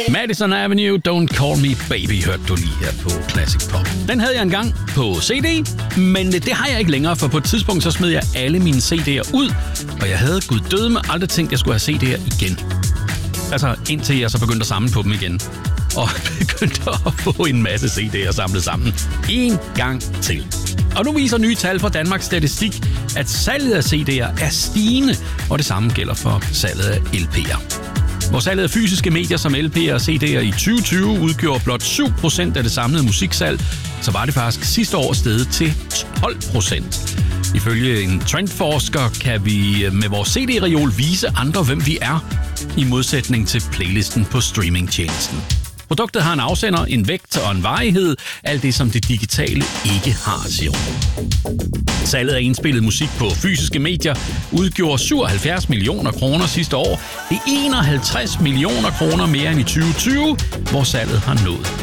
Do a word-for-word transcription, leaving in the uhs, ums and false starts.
Madison Avenue, Don't Call Me Baby, hørte du lige her på Classic Pop. Den havde jeg engang på C D, men det har jeg ikke længere, for på et tidspunkt så smed jeg alle mine C D'er ud, og jeg havde gud døde med aldrig tænkt, at jeg skulle have C D'er igen. Altså indtil jeg så begyndte at samle på dem igen, og begyndte at få en masse C D'er samlet sammen en gang til. Og nu viser nye tal fra Danmarks Statistik, at salget af C D'er er stigende, og det samme gælder for salget af L P'er. Hvor salget af fysiske medier som L P'er og C D'er i tyve tyve udgjorde blot syv procent af det samlede musiksalg, så var det faktisk sidste år steget til tolv procent. Ifølge en trendforsker kan vi med vores C D-reol vise andre, hvem vi er, i modsætning til playlisten på streamingtjenesten. Produktet har en afsender, en vægt og en varighed, alt det som det digitale ikke har, siger hun. Salget af indspillet musik på fysiske medier udgjorde syvoghalvfjerds millioner kroner sidste år. Det er enoghalvtreds millioner kroner mere end i tyve tyve, hvor salget har nået